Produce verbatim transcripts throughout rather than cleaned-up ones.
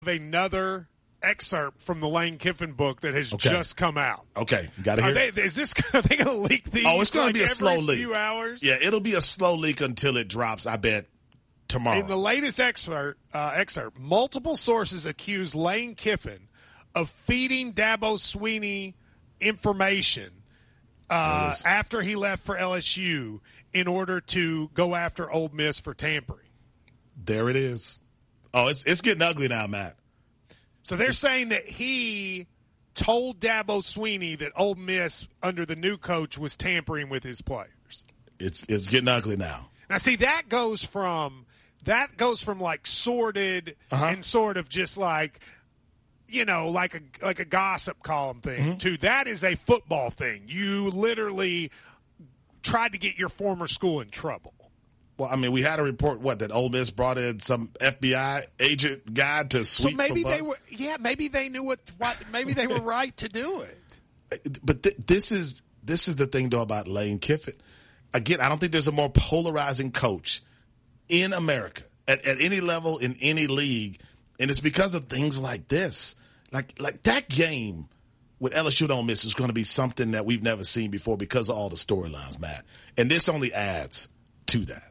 Another excerpt from the Lane Kiffin book that has okay. just come out. Okay, you got to hear. Are they, is this? Are they going to leak these? Oh, it's going like to be a slow leak. Few hours. Yeah, it'll be a slow leak until it drops. I bet tomorrow. In the latest excerpt, uh, excerpt, multiple sources accuse Lane Kiffin of feeding Dabo Swinney information uh, after he left for L S U in order to go after Ole Miss for tampering. There it is. Oh, it's it's getting ugly now, Matt. So they're saying that he told Dabo Swinney that Ole Miss under the new coach was tampering with his players. It's it's getting ugly now. Now, see, that goes from that goes from like sordid uh-huh. and sort of just like, you know, like a like a gossip column thing mm-hmm. to that is a football thing. You literally tried to get your former school in trouble. Well, I mean, we had a report, what, that Ole Miss brought in some F B I agent guy to sweep So maybe for they bus? were, yeah, maybe they knew what, what maybe they were right to do it. But th- this is this is the thing, though, about Lane Kiffin. Again, I don't think there's a more polarizing coach in America at, at any level in any league, and it's because of things like this. Like like that game with L S U and Ole Miss is going to be something that we've never seen before because of all the storylines, Matt. And this only adds to that.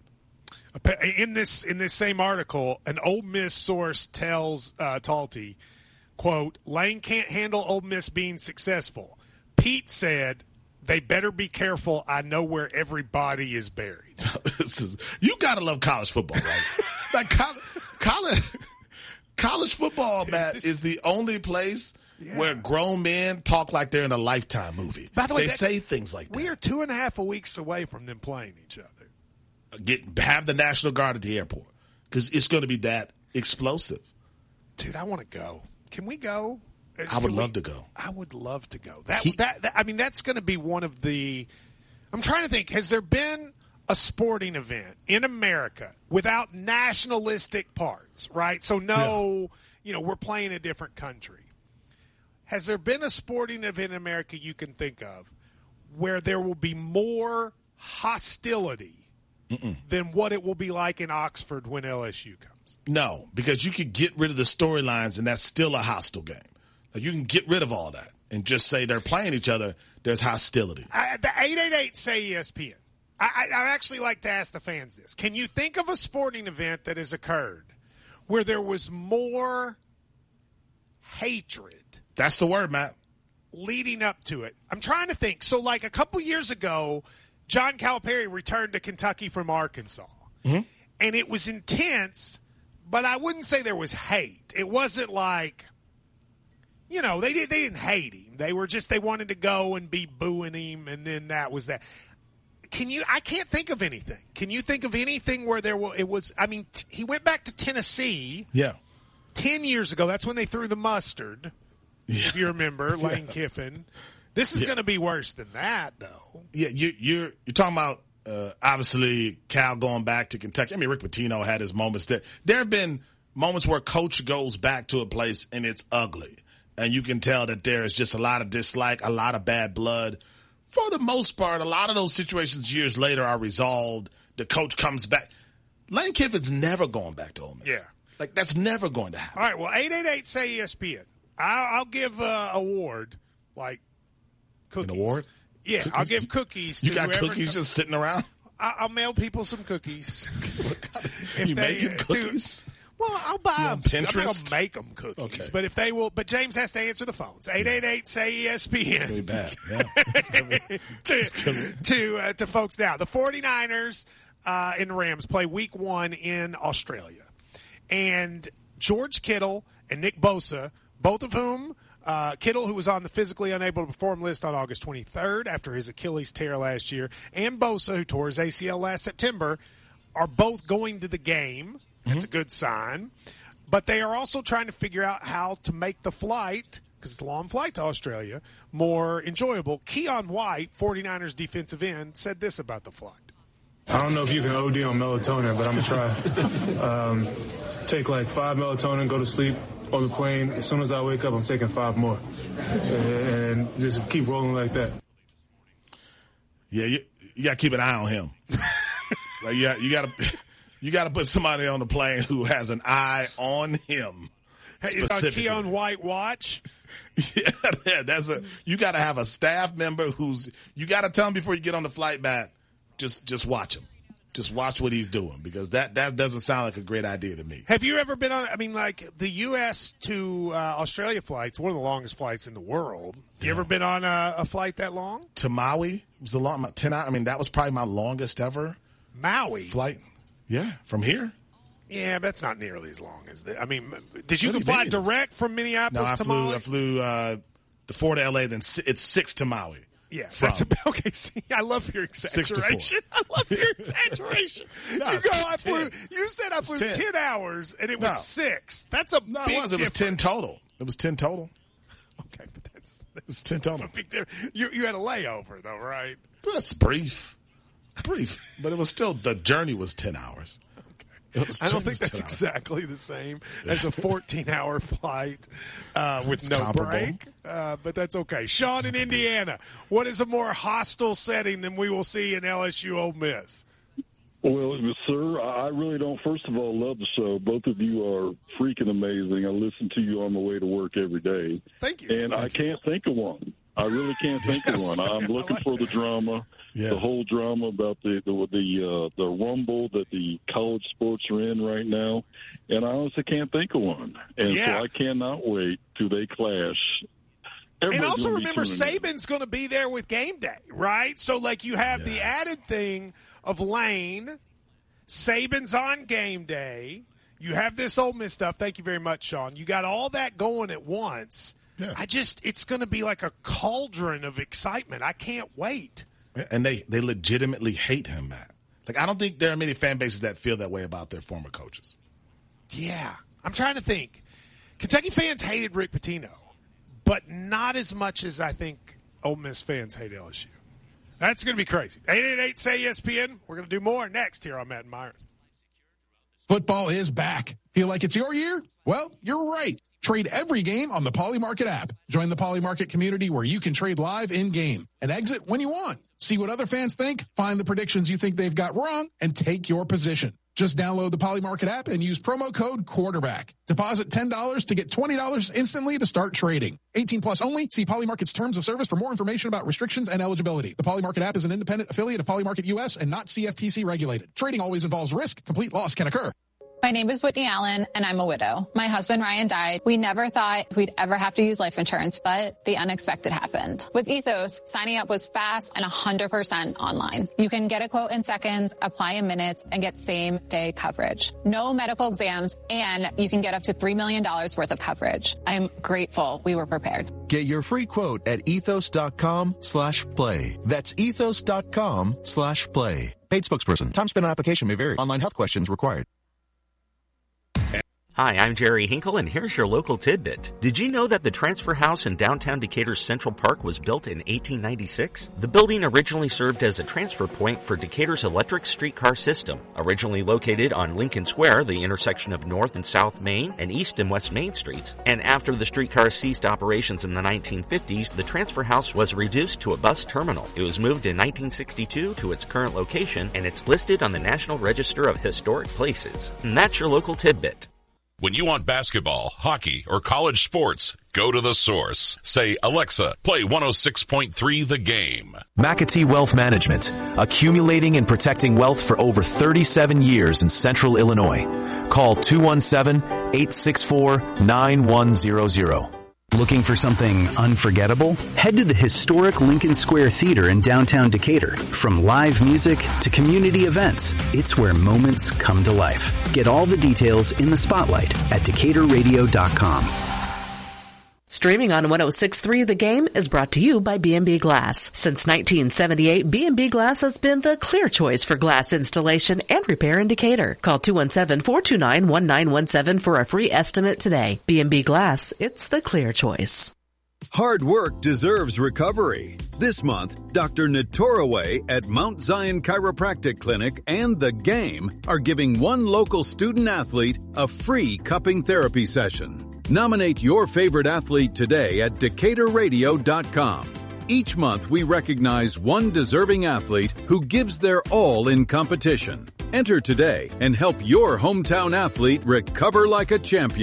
In this in this same article, an Ole Miss source tells uh, Talty, quote, Lane can't handle Ole Miss being successful. Pete said, they better be careful. I know where everybody is buried. This is, you got to love college football, right? Like college, college, college football, Dude, Matt, this, is the only place yeah. where grown men talk like they're in a Lifetime movie. By the way, they say things like that. We are two and a half weeks away from them playing each other. Get have the National Guard at the airport because it's going to be that explosive. Dude, I want to go. Can we go? I Can would we, love to go. I would love to go. That, he, that that I mean, that's going to be one of the. I'm trying to think. Has there been a sporting event in America without nationalistic parts? Right. So no, yeah. you know, we're playing a different country. Has there been a sporting event in America you can think of where there will be more hostility Mm-mm. than what it will be like in Oxford when L S U comes? No, because you could get rid of the storylines and that's still a hostile game. Like you can get rid of all that and just say they're playing each other. There's hostility. I, the eight eight eight say E S P N. I, I, I actually like to ask the fans this. Can you think of a sporting event that has occurred where there was more hatred? That's the word, Matt. Leading up to it. I'm trying to think. So like a couple years ago, John Calipari returned to Kentucky from Arkansas. Mm-hmm. And it was intense, but I wouldn't say there was hate. It wasn't like, you know, they, did, they didn't hate him. They were just, they wanted to go and be booing him, and then that was that. Can you, I can't think of anything. Can you think of anything where there was, it was, I mean, t- he went back to Tennessee. Yeah. ten years ago. That's when they threw the mustard, yeah. if you remember, Lane yeah. Kiffin. This is yeah. going to be worse than that, though. Yeah, you, you're you're talking about uh, obviously Cal going back to Kentucky. I mean, Rick Pitino had his moments there. There have been moments where coach goes back to a place and it's ugly, and you can tell that there is just a lot of dislike, a lot of bad blood. For the most part, a lot of those situations years later are resolved. The coach comes back. Lane Kiffin's never going back to Ole Miss. Yeah, like that's never going to happen. All right, well, eight eight eight say E S P N. I'll, I'll give uh, award like. Cookies. An award? Yeah, cookies? I'll give cookies to You got whoever cookies comes. just sitting around? I'll mail people some cookies. you they, making cookies? To, well, I'll buy them. Pinterest? I'm not going to make them cookies. Okay. But if they will, but James has to answer the phones. eight eight eight say E S P N. It's really bad. Yeah. It's gonna be, to it's gonna be. to, uh, to folks now. The 49ers uh, and Rams play week one in Australia. And George Kittle and Nick Bosa, both of whom Uh, Kittle, who was on the physically unable to perform list on August twenty-third after his Achilles tear last year, and Bosa, who tore his A C L last September, are both going to the game. That's mm-hmm. a good sign. But they are also trying to figure out how to make the flight, because it's a long flight to Australia, more enjoyable. Keon White, 49ers defensive end, said this about the flight. I don't know if you can O D on melatonin, but I'm going to try. um, take like five melatonin, go to sleep on the plane. As soon as I wake up, I'm taking five more. And just keep rolling like that. Yeah, you, you got to keep an eye on him. like you got you got to you got to put somebody on the plane who has an eye on him. It's on Keon White watch. Yeah, yeah, that's a. You got to have a staff member who's. You got to tell him before you get on the flight back. Just, just watch him. Just watch what he's doing, because that, that doesn't sound like a great idea to me. Have you ever been on, I mean, like the U S to uh, Australia flights, one of the longest flights in the world. You yeah. ever been on a, a flight that long? To Maui. It was a long, ten hour. I mean, that was probably my longest ever. Maui? Flight. Yeah, from here. Yeah, but that's not nearly as long as that. I mean, did you fly direct from Minneapolis no, I to flew, Maui? I flew uh, the four to L A, then it's six to Maui. Yeah, that's about, okay. See, I love your exaggeration. I love your exaggeration. no, you go, I flew. ten. You said I flew ten. ten hours, and it was no. six. That's a no, big it was. It was ten total. It was ten total. Okay, but that's, that's it's ten total. A big difference. You you had a layover though, right? But that's brief, brief. But it was still, the journey was ten hours. I don't think that's exactly the same as a fourteen-hour flight uh, with it's no comparable. break, uh, but that's okay. Sean in Indiana, what is a more hostile setting than we will see in L S U Ole Miss? Well, sir, I really don't, first of all, love the show. Both of you are freaking amazing. I listen to you on my way to work every day. Thank you. And Thank I you. can't think of one. I really can't think yes. of one. I'm looking like for the drama, yeah. the whole drama about the the the, uh, the rumble that the college sports are in right now, and I honestly can't think of one. And yeah. so I cannot wait till they clash. Everybody's and also remember, Saban's going to be there with game day, right? So, like, you have yes. the added thing of Lane, Saban's on game day. You have this Ole Miss stuff. Thank you very much, Sean. You got all that going at once. Yeah. I just, it's going to be like a cauldron of excitement. I can't wait. And they, they legitimately hate him, Matt. Like, I don't think there are many fan bases that feel that way about their former coaches. Yeah. I'm trying to think. Kentucky fans hated Rick Pitino, but not as much as I think Ole Miss fans hate L S U. That's going to be crazy. eight eight eight, S A Y, E S P N. We're going to do more next here on Matt and Myron. Football is back. Feel like it's your year? Well, you're right. Trade every game on the Polymarket app. Join the Polymarket community where you can trade live in-game and exit when you want. See what other fans think, find the predictions you think they've got wrong, and take your position. Just download the Polymarket app and use promo code quarterback. Deposit ten dollars to get twenty dollars instantly to start trading. eighteen plus only. See Polymarket's terms of service for more information about restrictions and eligibility. The Polymarket app is an independent affiliate of Polymarket U S and not C F T C regulated. Trading always involves risk. Complete loss can occur. My name is Whitney Allen, and I'm a widow. My husband, Ryan, died. We never thought we'd ever have to use life insurance, but the unexpected happened. With Ethos, signing up was fast and one hundred percent online. You can get a quote in seconds, apply in minutes, and get same-day coverage. No medical exams, and you can get up to three million dollars worth of coverage. I'm grateful we were prepared. Get your free quote at ethos.com slash play. That's ethos.com slash play. Paid spokesperson. Time spent on application may vary. Online health questions required. Hi, I'm Jerry Hinkle, and here's your local tidbit. Did you know that the transfer house in downtown Decatur's Central Park was built in eighteen ninety-six? The building originally served as a transfer point for Decatur's electric streetcar system. Originally located on Lincoln Square, the intersection of North and South Main and East and West Main Streets. And after the streetcar ceased operations in the nineteen fifties, the transfer house was reduced to a bus terminal. It was moved in nineteen sixty-two to its current location, and it's listed on the National Register of Historic Places. And that's your local tidbit. When you want basketball, hockey, or college sports, go to The Source. Say, Alexa, play one oh six point three The Game. McAtee Wealth Management, accumulating and protecting wealth for over thirty-seven years in central Illinois. Call two one seven, eight six four, nine one zero zero. Looking for something unforgettable? Head to the historic Lincoln Square Theater in downtown Decatur. From live music to community events, it's where moments come to life. Get all the details in the spotlight at decatur radio dot com. Streaming on one oh six point three The Game is brought to you by B and B Glass. Since nineteen seventy-eight, B and B Glass has been the clear choice for glass installation and repair in Decatur. Call two one seven, four two nine, one nine one seven for a free estimate today. B and B Glass, it's the clear choice. Hard work deserves recovery. This month, Doctor Natoraway at Mount Zion Chiropractic Clinic and The Game are giving one local student athlete a free cupping therapy session. Nominate your favorite athlete today at decatur radio dot com. Each month, we recognize one deserving athlete who gives their all in competition. Enter today and help your hometown athlete recover like a champion.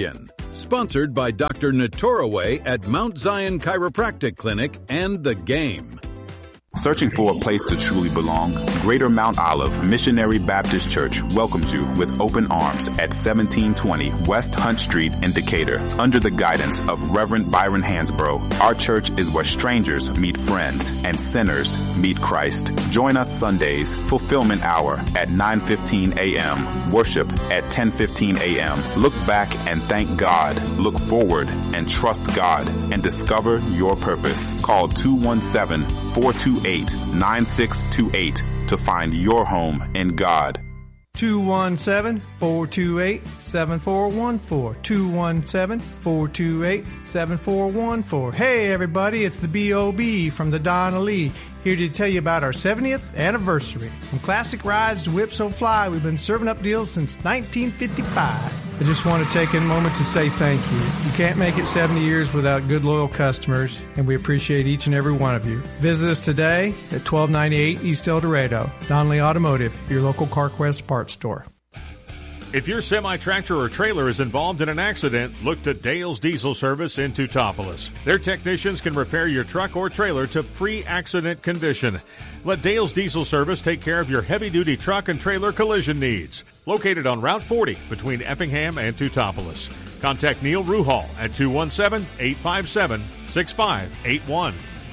Sponsored by Doctor Natoraway at Mount Zion Chiropractic Clinic and The Game. Searching for a place to truly belong? Greater Mount Olive Missionary Baptist Church welcomes you with open arms at seventeen twenty West Hunt Street in Decatur. Under the guidance of Reverend Byron Hansbrough, our church is where strangers meet friends and sinners meet Christ. Join us Sundays, Fulfillment Hour at nine fifteen a.m., worship at ten fifteen a.m. Look back and thank God. Look forward and trust God and discover your purpose. Call two one seven, four two eight, nine six two eight to find your home in God. two one seven, four two eight, seven four one four. two one seven, four two eight, seven four one four. Hey everybody, it's the B O B from the Donna Lee, here to tell you about our seventieth anniversary. From classic rides to Whip So Fly, we've been serving up deals since nineteen fifty-five. I just want to take a moment to say thank you. You can't make it seventy years without good, loyal customers, and we appreciate each and every one of you. Visit us today at twelve ninety-eight East El Dorado. Donnelly Automotive, your local CarQuest parts store. If your semi-tractor or trailer is involved in an accident, look to Dale's Diesel Service in Teutopolis. Their technicians can repair your truck or trailer to pre-accident condition. Let Dale's Diesel Service take care of your heavy-duty truck and trailer collision needs. Located on Route forty between Effingham and Teutopolis. Contact Neil Ruhal at two one seven, eight five seven, six five eight one.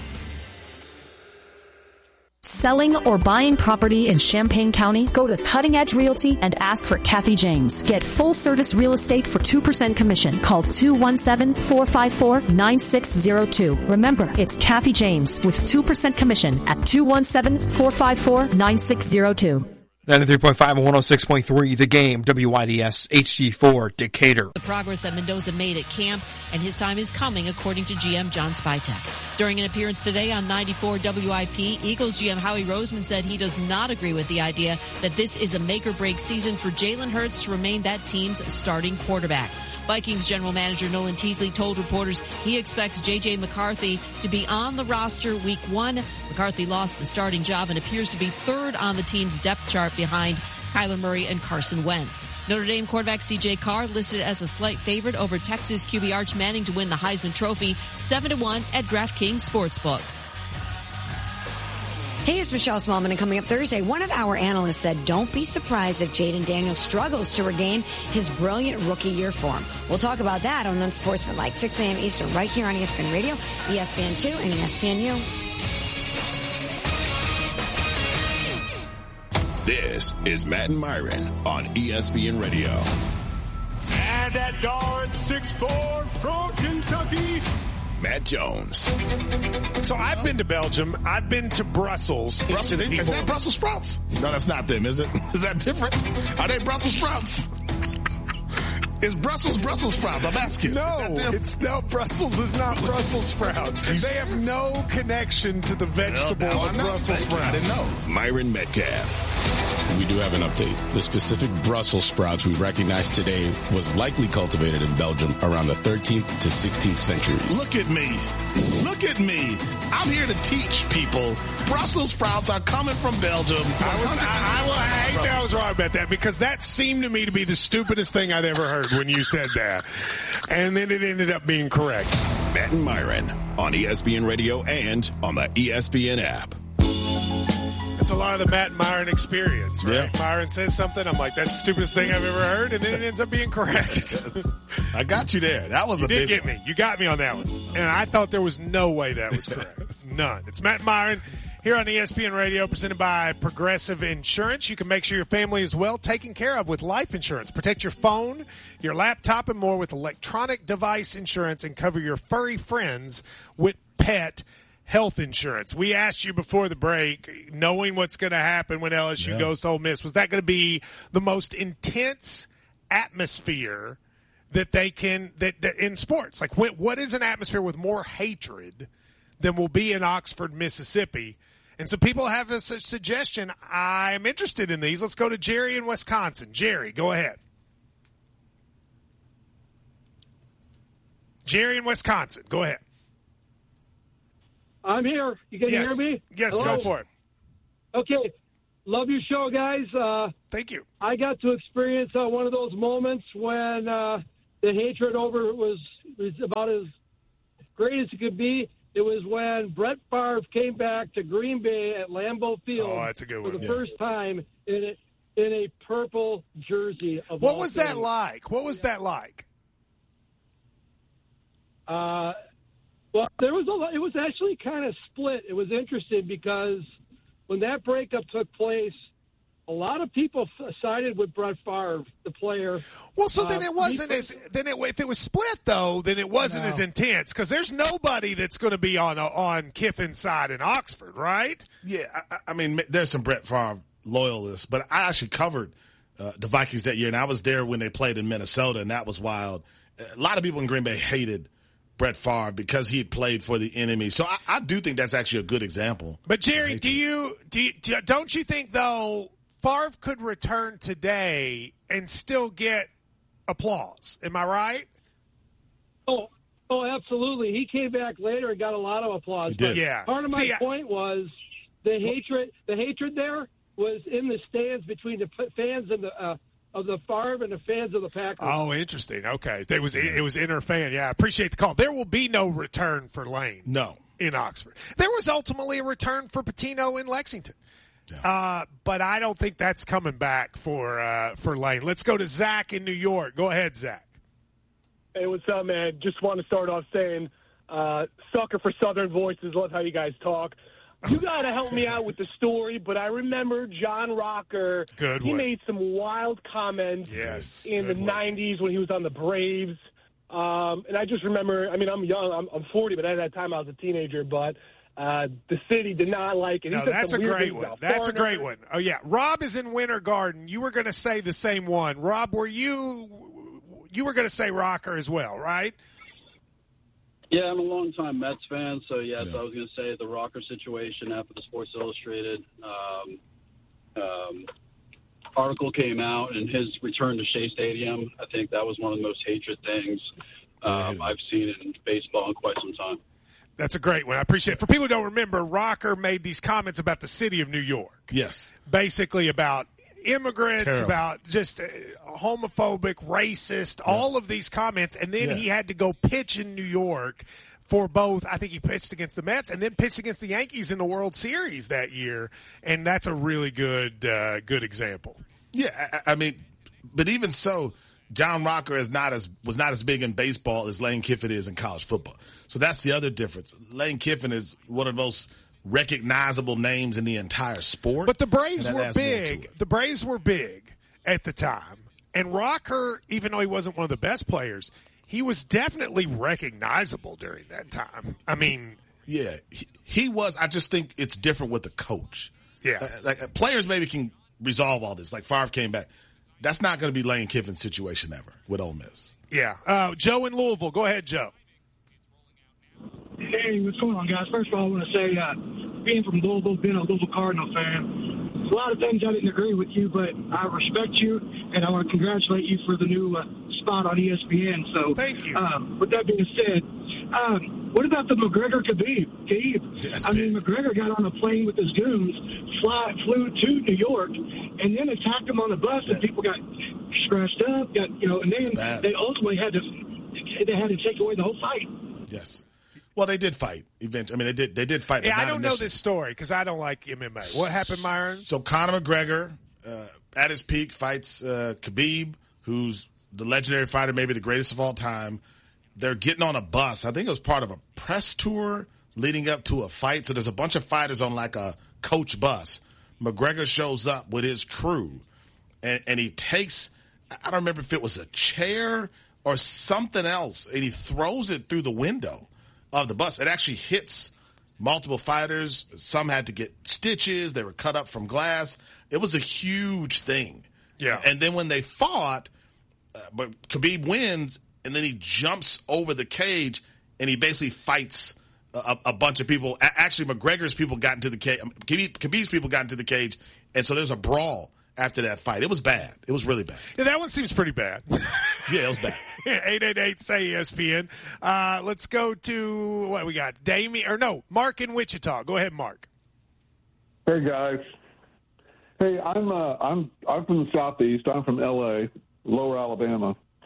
Selling or buying property in Champaign County? Go to Cutting Edge Realty and ask for Kathy James. Get full service real estate for two percent commission. Call two one seven, four five four, nine six zero two. Remember, it's Kathy James with two percent commission at two one seven, four five four, nine six zero two. ninety-three point five and one oh six point three, The Game, W I D S, H G four, Decatur. The progress that Mendoza made at camp, and his time is coming, according to G M John Spytek. During an appearance today on ninety-four W I P, Eagles G M Howie Roseman said he does not agree with the idea that this is a make-or-break season for Jalen Hurts to remain that team's starting quarterback. Vikings general manager Nolan Teasley told reporters he expects J J. McCarthy to be on the roster week one. McCarthy lost the starting job and appears to be third on the team's depth chart behind Kyler Murray and Carson Wentz. Notre Dame quarterback C J. Carr listed as a slight favorite over Texas Q B Arch Manning to win the Heisman Trophy, seven to one at DraftKings Sportsbook. Hey, it's Michelle Smallman, and coming up Thursday, one of our analysts said, don't be surprised if Jaden Daniels struggles to regain his brilliant rookie year form. We'll talk about that on Unsportsmanlike, six a.m. Eastern, right here on E S P N Radio, E S P N two, and E S P N U. This is Matt and Myron on E S P N Radio. And that guard, six foot four from Kentucky, Matt Jones. So I've been to Belgium. I've been to Brussels. Brussels is that Brussels sprouts? No, that's not them, is it? Is that different? Are they Brussels sprouts? Is Brussels Brussels sprouts? I'm asking. No, it's no, Brussels is not Brussels sprouts. They have no connection to the vegetable no, no, of Brussels sprouts. I didn't know. Myron Metcalf. We do have an update. The specific Brussels sprouts we recognize today was likely cultivated in Belgium around the thirteenth to sixteenth centuries. Look at me. Look at me. I'm here to teach people. Brussels sprouts are coming from Belgium. I was, I, I, I hate that I was wrong about that, because that seemed to me to be the stupidest thing I'd ever heard when you said that. And then it ended up being correct. Matt and Myron on E S P N Radio and on the E S P N app. It's a lot of the Matt and Myron experience, right? Yeah. Myron says something, I'm like, that's the stupidest thing I've ever heard, and then it ends up being correct. I got you there. That was you a did big get me. You got me on that one. And I thought there was no way that was correct. None. It's Matt and Myron here on E S P N Radio, presented by Progressive Insurance. You can make sure your family is well taken care of with life insurance. Protect your phone, your laptop, and more with electronic device insurance, and cover your furry friends with pet health insurance. We asked you before the break, knowing what's going to happen when L S U yeah. goes to Ole Miss, was that going to be the most intense atmosphere that they can that, that in sports? Like, what, what is an atmosphere with more hatred than will be in Oxford, Mississippi? And some people have a suggestion. I'm interested in these. Let's go to Jerry in Wisconsin. Jerry, go ahead. Jerry in Wisconsin, go ahead. I'm here. You can yes. hear me? Yes, Hello? go for it. Okay. Love your show, guys. Uh, Thank you. I got to experience uh, one of those moments when uh, the hatred over was was about as great as it could be. It was when Brett Favre came back to Green Bay at Lambeau Field Oh, that's a good one. for the Yeah. first time in a, in a purple jersey. Of What all was that things. like? What was that like? Uh, well, there was a lot, it was actually kind of split. It was interesting because when that breakup took place, a lot of people f- sided with Brett Favre, the player. Well, so then Uh, it wasn't he- as then it, if it was split though, then it wasn't No. as intense because there's nobody that's going to be on on Kiffin's side in Oxford, right? Yeah, I, I mean, there's some Brett Favre loyalists, but I actually covered uh, the Vikings that year, and I was there when they played in Minnesota, and that was wild. A lot of people in Green Bay hated Brett Favre because he had played for the enemy. So I, I do think that's actually a good example. But Jerry, do you do you, do- don't you think though Favre could return today and still get applause? Am I right? Oh, oh, absolutely. He came back later and got a lot of applause. He did. But Yeah. Part of my See, I- point was the hatred. The hatred there was in the stands between the p- fans and the uh, of the Favre and the fans of the Packers. Oh, interesting. Okay, there was it was inner fan. Yeah, I appreciate the call. There will be no return for Lane. No, in Oxford. There was ultimately a return for Patino in Lexington. Uh, but I don't think that's coming back for uh, for Lane. Let's go to Zach in New York. Go ahead, Zach. Hey, what's up, man? Just want to start off saying, uh, sucker for Southern voices. Love how you guys talk. You got to help me out with the story, but I remember John Rocker. Good He one. made some wild comments Yes, in the good one. nineties when he was on the Braves. Um, and I just remember, I mean, I'm young. I'm, I'm forty, but at that time I was a teenager. But uh, the city did not like it. He No, said that's a some weird great things one. about That's a foreigners. great one. Oh yeah, Rob is in Winter Garden. You were going to say the same one, Rob. Were you? You were going to say Rocker as well, right? Yeah, I'm a longtime Mets fan, so yes, I was going to say the Rocker situation after the Sports Illustrated um, um, article came out and his return to Shea Stadium. I think that was one of the most hatred things um, I've seen in baseball in quite some time. That's a great one. I appreciate it. For people who don't remember, Rocker made these comments about the city of New York. Yes. Basically about immigrants, Terrible. about just uh, homophobic, racist, all of these comments. And then Yeah. he had to go pitch in New York for both. I think he pitched against the Mets and then pitched against the Yankees in the World Series that year. And that's a really good, uh, good example. Yeah, I, I mean, but even so, John Rocker is not as was not as big in baseball as Lane Kiffin is in college football. So that's the other difference. Lane Kiffin is one of the most recognizable names in the entire sport. But the Braves and that were adds more to big. it. The Braves were big at the time. And Rocker, even though he wasn't one of the best players, he was definitely recognizable during that time. I mean, Yeah, he, he was. I just think it's different with the coach. Yeah. Uh, like uh, players maybe can resolve all this. Like Favre came back. That's not going to be Lane Kiffin's situation ever with Ole Miss. yeah. Uh, Joe in Louisville. Go ahead, Joe. Hey, what's going on, guys? First of all, I want to say, uh, being from Louisville, being a Louisville Cardinal fan, there's a lot of things I didn't agree with you, but I respect you, and I want to congratulate you for the new uh, spot on E S P N. So, thank you. Um, with that being said, um, what about the McGregor Khabib? Khabib? I mean, McGregor got on a plane with his goons, fly, flew to New York, and then attacked him on the bus, and people got scratched up, got you know, and then they ultimately had to they had to take away the whole fight. Yes. Well, they did fight eventually. I mean, they did. They did fight. but Yeah, I not don't know initially. this story because I don't like M M A. What happened, Myron? So Conor McGregor, uh, at his peak, fights uh, Khabib, who's the legendary fighter, maybe the greatest of all time. They're getting on a bus. I think it was part of a press tour leading up to a fight. So there's a bunch of fighters on like a coach bus. McGregor shows up with his crew, and, and he takes, I don't remember if it was a chair or something else, and he throws it through the window of the bus. It actually hits multiple fighters. Some had to get stitches. They were cut up from glass. It was a huge thing. Yeah. And then when they fought, uh, but Khabib wins, and then he jumps over the cage, and he basically fights a, a bunch of people. A- Actually, McGregor's people got into the cage. Khabib, Khabib's people got into the cage, and so there's a brawl after that fight. It was bad. It was really bad. Yeah, that one seems pretty bad. Yeah, it was bad. eight eight eight, S A Y, E S P N. Uh, let's go to, what we got? Damien, or no, Mark in Wichita. Go ahead, Mark. Hey guys, hey, I'm uh, I'm I'm from the southeast. I'm from L A, Lower Alabama.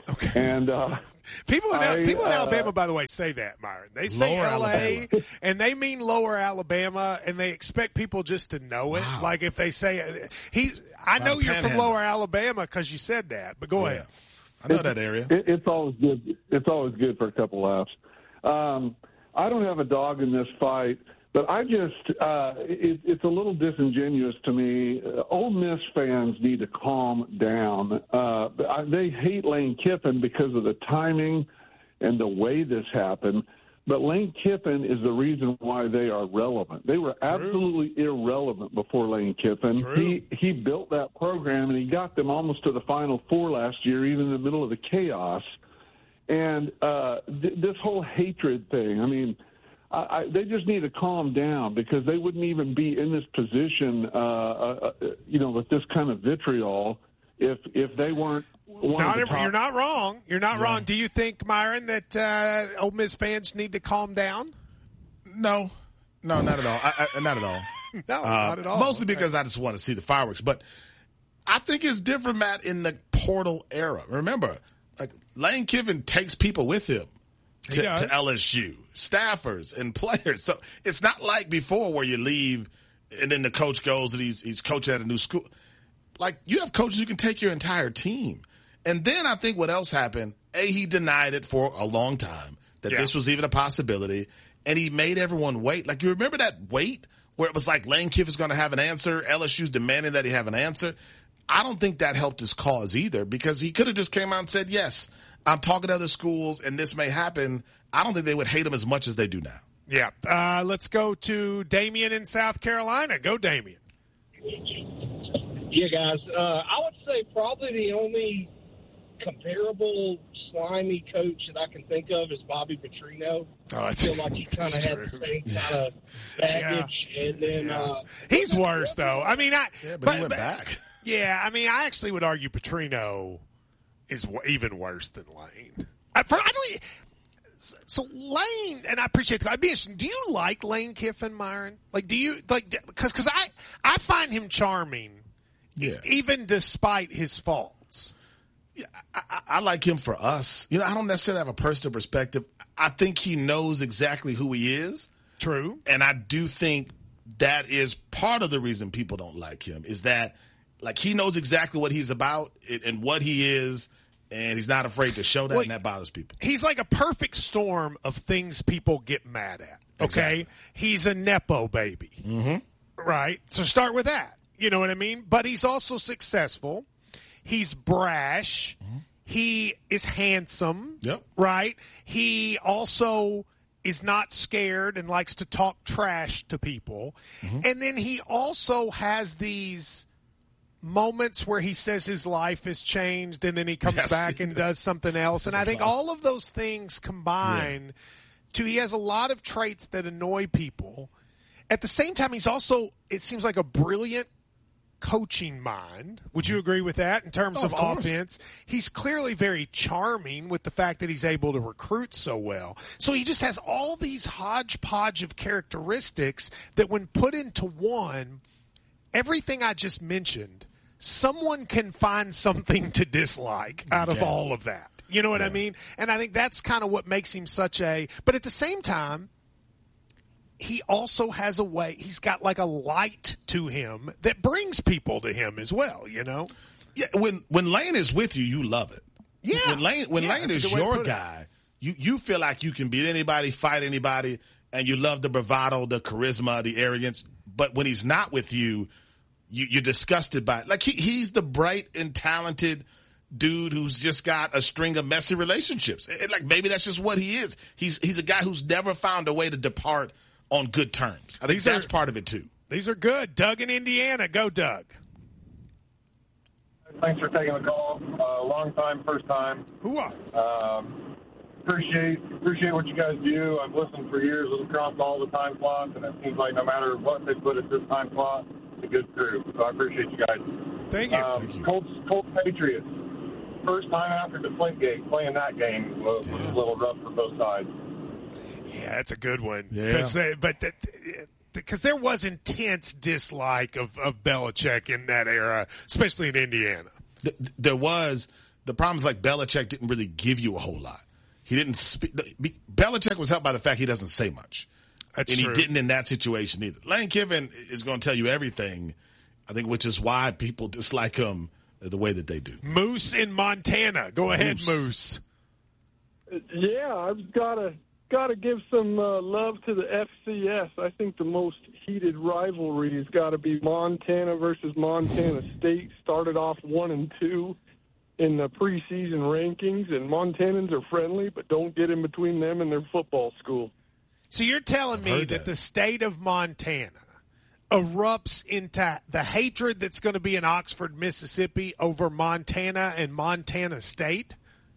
Okay. And uh, people in I, people in uh, Alabama, by the way, say that, Myron. They say Lower L A, Alabama. and they mean Lower Alabama, and they expect people just to know it. Wow. Like if they say he's, I know Wow, you're from Panhandle. Lower Alabama because you said that. But go Yeah. ahead. I know that area. It, it's always good. It's always good for a couple laughs. Um, I don't have a dog in this fight, but I just uh, it, it's a little disingenuous to me. Uh, Ole Miss fans need to calm down. Uh, I, they hate Lane Kiffin because of the timing and the way this happened. But Lane Kiffin is the reason why they are relevant. They were absolutely irrelevant before Lane Kiffin. True. He he built that program, and he got them almost to the Final Four last year, even in the middle of the chaos. And uh, th- this whole hatred thing, I mean, I, I, they just need to calm down because they wouldn't even be in this position, uh, uh, you know, with this kind of vitriol if if they weren't. It's one of not the every, top- you're not wrong. You're not Yeah. wrong. Do you think, Myron, that uh, Ole Miss fans need to calm down? No, no, not at all. I, I, not at all. No, Uh, not at all. Mostly Okay. because I just want to see the fireworks. But I think it's different, Matt, in the portal era. Remember, like Lane Kiffin takes people with him He to, does. to L S U, staffers and players. So it's not like before where you leave and then the coach goes and he's, he's coaching at a new school. Like you have coaches who can take your entire team. And then I think what else happened, A, he denied it for a long time, that Yeah. this was even a possibility, and he made everyone wait. Like, you remember that wait where it was like Lane Kiffin's going to have an answer, L S U's demanding that he have an answer? I don't think that helped his cause either because he could have just came out and said, yes, I'm talking to other schools, and this may happen. I don't think they would hate him as much as they do now. Yeah. Uh, let's go to Damian in South Carolina. Go, Damian. Yeah, guys. Uh, I would say probably the only comparable slimy coach that I can think of is Bobby Petrino. Oh, I that's- feel like he kind of that's had true. the same kind of baggage. And then Yeah. uh, He's worse, though. I mean, I. Yeah, but, he went back. Yeah, I mean, I actually would argue Petrino is w- even worse than Lane. I, for, I don't. So Lane, and I appreciate the. I'd be interested. Do you like Lane Kiffin, Myron? Like, do you like? Because because I I find him charming, Yeah. even despite his faults. Yeah, I, I, I like him for us. You know, I don't necessarily have a personal perspective. I think he knows exactly who he is. True. And I do think that is part of the reason people don't like him is that, like, he knows exactly what he's about and, and what he is, and he's not afraid to show that, Well, and that bothers people. He's like a perfect storm of things people get mad at. Okay, Exactly. He's a nepo baby, Mm-hmm. right? So start with that. You know what I mean? But he's also successful. He's brash. He is handsome. Yep. Right? He also is not scared and likes to talk trash to people. And then he also has these moments where he says his life has changed and then he comes Yes. back and does something else. And I think all of those things combine to he has a lot of traits that annoy people. At the same time, he's also, it seems like a brilliant coaching mind. Would you agree with that in terms Oh, of, of course. offense? He's clearly very charming with the fact that he's able to recruit so well. So he just has all these hodgepodge of characteristics that when put into one, everything I just mentioned, someone can find something to dislike out of Yeah. all of that. You know what I mean? And I think that's kind of what makes him such a, but at the same time, he also has a way, he's got like a light to him that brings people to him as well, you know? Yeah, when when Lane is with you, you love it. Yeah. When Lane when Yeah, Lane that's a is good way to your put it. guy, you you feel like you can beat anybody, fight anybody, and you love the bravado, the charisma, the arrogance. But when he's not with you, you you're disgusted by it. Like he he's the bright and talented dude who's just got a string of messy relationships. And like maybe that's just what he is. He's he's a guy who's never found a way to depart on good terms. I think These that's are- part of it too. These are good. Doug in Indiana. Go, Doug. Thanks for taking the call. Uh, long time, first time. Whoa. Um, appreciate appreciate what you guys do. I've listened for years across all the time slots, and it seems like no matter what they put at this time slot, it's a good crew. So I appreciate you guys. Thank you. Um, Thank you. Colts, Colts Patriots. First time after Deflategate, playing that game was, was a little rough for both sides. Yeah, that's a good one. Yeah. Cause they, but that, because there was intense dislike of, of Belichick in that era, especially in Indiana. Th- there was the problem is like Belichick didn't really give you a whole lot. He didn't speak. Belichick was helped by the fact he doesn't say much. That's and true. he didn't in that situation either. Lane Kiffin is going to tell you everything, I think, which is why people dislike him the way that they do. Moose in Montana. Go ahead, Moose. Moose. Yeah, I've got to got to give some uh, love to the F C S. I think the most heated rivalry has got to be Montana versus Montana State. Started off one and two in the preseason rankings, and Montanans are friendly, but don't get in between them and their football school. So you're telling me that, that the state of Montana erupts into the hatred that's going to be in Oxford, Mississippi over Montana and Montana State?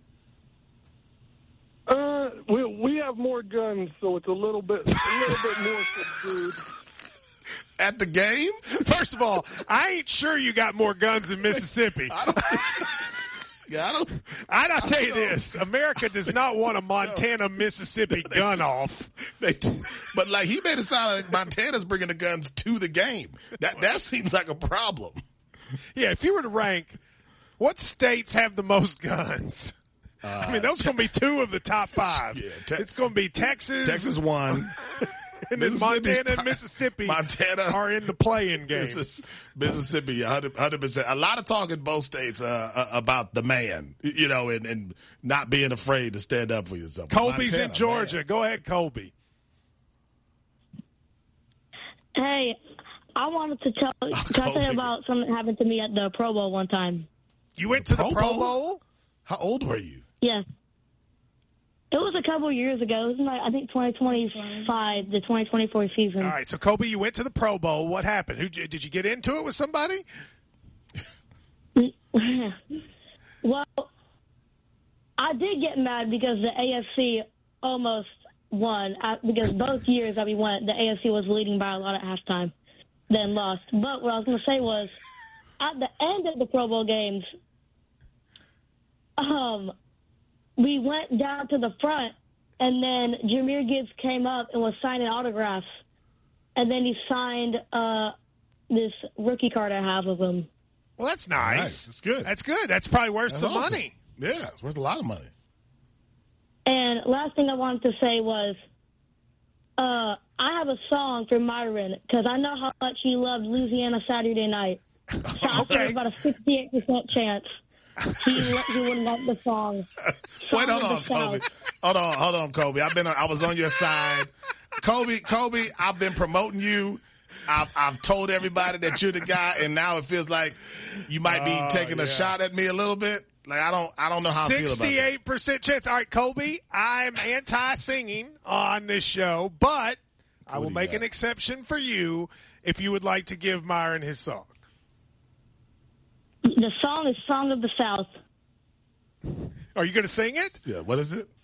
Uh, we we have more guns, so it's a little bit a little bit more subdued. At the game? First of all, I ain't sure you got more guns in Mississippi. I don't, yeah, I don't. I, I'll tell you this: America does not want a Montana, Mississippi they, gun off. They, but like he made it sound like Montana's bringing the guns to the game. That that seems like a problem. Yeah, if you were to rank, what states have the most guns? Uh, I mean, those are going to be two of the top five. Yeah, te- it's going to be Texas. Texas one. And then Montana and Mississippi Montana are in the playing game. Mississippi, one hundred percent. A lot of talk in both states uh, about the man, you know, and, and not being afraid to stand up for yourself. Colby's Montana, in Georgia. Man. Go ahead, Colby. Hey, I wanted to tell, oh, tell you about something that happened to me at the Pro Bowl one time. You went to the Pro, Pro Bowl? Bowl? How old were you? Yes. It was a couple of years ago. It was like, I think, twenty twenty-five, the twenty twenty-four season. All right, so, Kobe, you went to the Pro Bowl. What happened? Who, did you get into it with somebody? Well, I did get mad because the A F C almost won. Because both years that we went, the A F C was leading by a lot at halftime, then lost. But what I was going to say was, at the end of the Pro Bowl games, um... we went down to the front, and then Jahmyr Gibbs came up and was signing autographs. And then he signed uh, this rookie card I have of him. Well, that's nice. nice. That's good. That's good. That's probably worth that's some awesome. money. Yeah, it's worth a lot of money. And last thing I wanted to say was, uh, I have a song for Myron, because I know how much he loved Louisiana Saturday Night. So okay. I think there's about a sixty-eight percent chance He, he wouldn't like the song. song Wait, hold on, Kobe. Hold on, hold on, Kobe. I've been, I was on your side. Kobe, Kobe, I've been promoting you. I've, I've told everybody that you're the guy, and now it feels like you might be oh, taking yeah. a shot at me a little bit. Like I don't, I don't know how I feel about that. sixty-eight percent chance. All right, Kobe, I'm anti-singing on this show, but I will make got? an exception for you if you would like to give Myron his song. The song is Song of the South. Are you going to sing it? Yeah, what is it?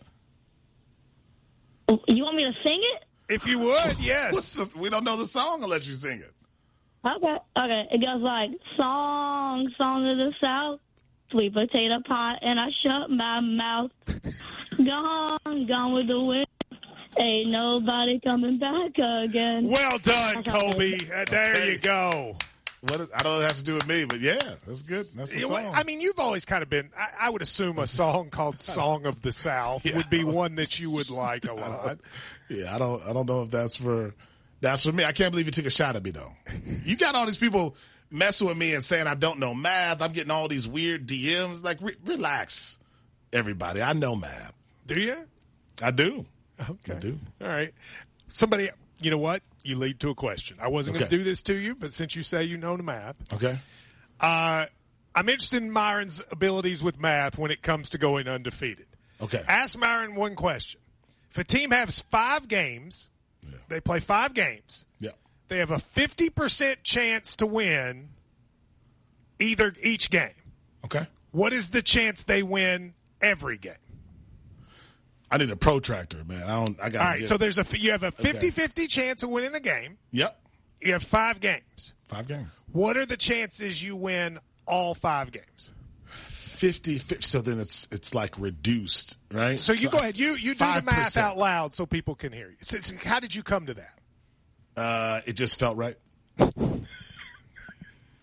You want me to sing it? If you would, yes. We don't know the song unless you sing it. Okay, okay. It goes like, Song, Song of the South, sweet potato pie, and I shut my mouth. Gone, gone with the wind. Ain't nobody coming back again. Well done, Kobe. Uh, there okay. you go. What is, I don't know what it has to do with me, but yeah, that's good. That's the song. I mean, you've always kind of been, I, I would assume a song called Song of the South yeah, would be one that you would like a lot. Yeah, I don't I don't know if that's for that's for me. I can't believe you took a shot at me, though. You got all these people messing with me and saying I don't know math. I'm getting all these weird D Ms. Like, re- relax, everybody. I know math. Do you? I do. Okay. I do. All right. Somebody... You know what? You lead to a question. I wasn't okay. going to do this to you, but since you say you know the math. Okay. Uh, I'm interested in Myron's abilities with math when it comes to going undefeated. Okay. Ask Myron one question. If a team has five games, yeah. they play five games. Yeah. They have a fifty percent chance to win either each game. Okay. What is the chance they win every game? I need a protractor, man. I don't. I got. All right, get... so there's a you have a fifty-fifty okay. chance of winning a game. Yep. You have five games. Five games. What are the chances you win all five games? fifty, fifty So then it's it's like reduced, right? So you so go ahead. You you do five percent. The math out loud so people can hear you. So, so how did you come to that? Uh, it just felt right.